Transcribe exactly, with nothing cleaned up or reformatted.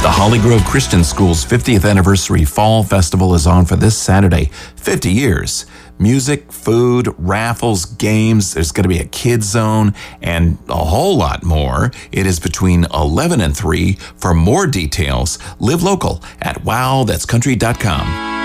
The Holly Grove Christian School's fiftieth Anniversary Fall Festival is on for this Saturday. fifty years. Music, food, raffles, games. There's going to be a kids zone and a whole lot more. It is between eleven and three. For more details, live local at wow that's country dot com.